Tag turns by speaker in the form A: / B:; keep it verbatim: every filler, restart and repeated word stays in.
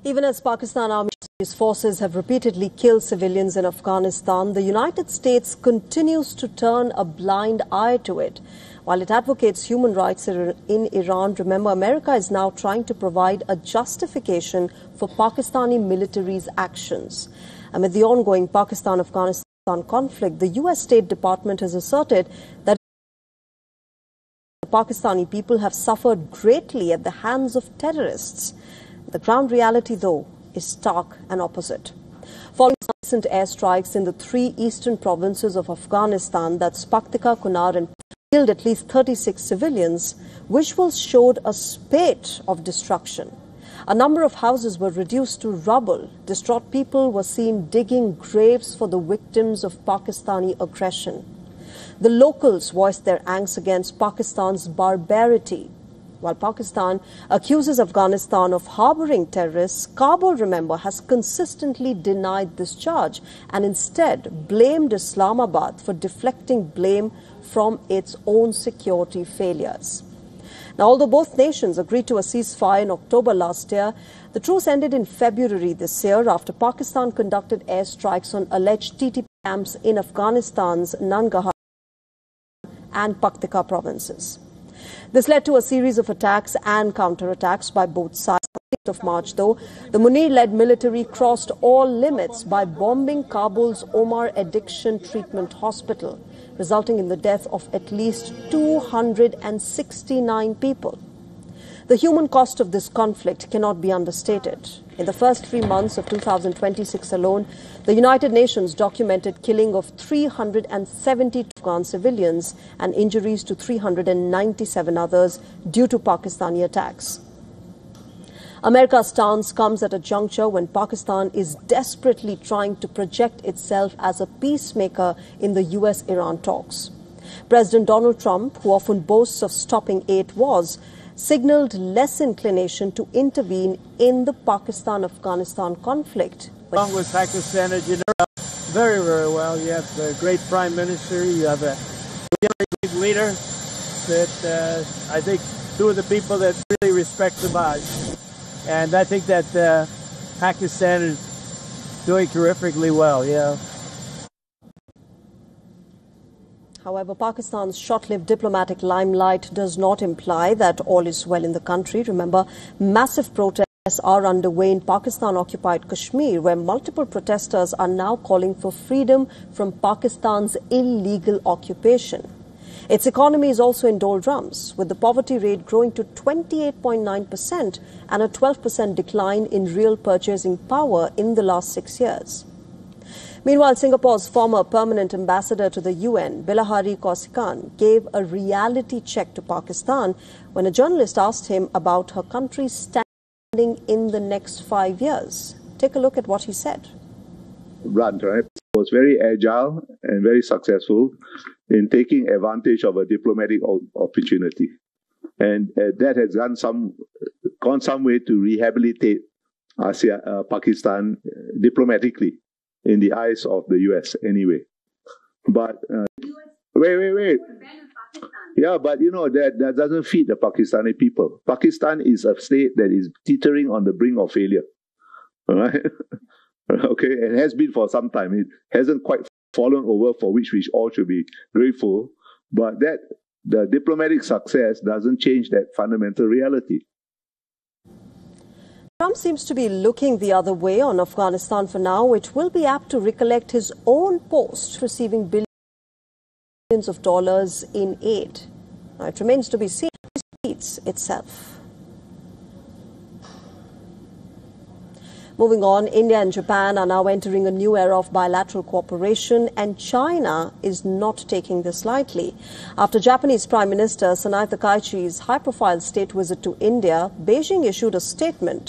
A: Even as Pakistan Army forces have repeatedly killed civilians in Afghanistan, the United States continues to turn a blind eye to it. While it advocates human rights in Iran, remember, America is now trying to provide a justification for Pakistani military's actions. Amid the ongoing Pakistan-Afghanistan conflict, the U S State Department has asserted that the Pakistani people have suffered greatly at the hands of terrorists. The ground reality, though, is stark and opposite. Following recent airstrikes in the three eastern provinces of Afghanistan, that's Paktika, Kunar and killed at least thirty-six civilians, visuals showed a spate of destruction. A number of houses were reduced to rubble. Distraught people were seen digging graves for the victims of Pakistani aggression. The locals voiced their angst against Pakistan's barbarity. While Pakistan accuses Afghanistan of harboring terrorists, Kabul, remember, has consistently denied this charge and instead blamed Islamabad for deflecting blame from its own security failures. Now, although both nations agreed to a ceasefire in October last year, the truce ended in February this year after Pakistan conducted airstrikes on alleged T T P camps in Afghanistan's Nangarhar and Paktika provinces. This led to a series of attacks and counterattacks by both sides. On the eighth of March, though, the Munir-led military crossed all limits by bombing Kabul's Omar Addiction Treatment Hospital, resulting in the death of at least two hundred sixty-nine people. The human cost of this conflict cannot be understated. In the first three months of two thousand twenty-six alone, the United Nations documented killing of three hundred seventy Afghan civilians and injuries to three hundred ninety-seven others due to Pakistani attacks. America's stance comes at a juncture when Pakistan is desperately trying to project itself as a peacemaker in the U S Iran talks. President Donald Trump, who often boasts of stopping eight wars, signaled less inclination to intervene in the Pakistan-Afghanistan conflict.
B: Along with Pakistan, as you know very, very well, you have a great prime minister, you have a really leader that uh, I think two of the people that really respect the most. And I think that uh, Pakistan is doing terrifically well, yeah.
A: However, Pakistan's short-lived diplomatic limelight does not imply that all is well in the country. Remember, massive protests are underway in Pakistan-occupied Kashmir, where multiple protesters are now calling for freedom from Pakistan's illegal occupation. Its economy is also in doldrums, with the poverty rate growing to twenty-eight point nine percent and a twelve percent decline in real purchasing power in the last six years. Meanwhile, Singapore's former permanent ambassador to the U N, Bilahari Kausikan, gave a reality check to Pakistan when a journalist asked him about her country's standing in the next five years. Take a look at what he said.
C: Run, right? Was very agile and very successful in taking advantage of a diplomatic opportunity. And uh, that has gone some, gone some way to rehabilitate Asia, uh, Pakistan uh, diplomatically. In the eyes of the U S anyway. But, uh, wait, wait, wait. Yeah, but you know, that, that doesn't feed the Pakistani people. Pakistan is a state that is teetering on the brink of failure. All right? Okay, it has been for some time. It hasn't quite fallen over, for which we all should be grateful. But that, the diplomatic success doesn't change that fundamental reality.
A: Trump seems to be looking the other way on Afghanistan for now, which will be apt to recollect his own post receiving billions of dollars in aid. Now, it remains to be seen if it repeats itself. Moving on, India and Japan are now entering a new era of bilateral cooperation, and China is not taking this lightly. After Japanese Prime Minister Sanae Takaichi's high-profile state visit to India, Beijing issued a statement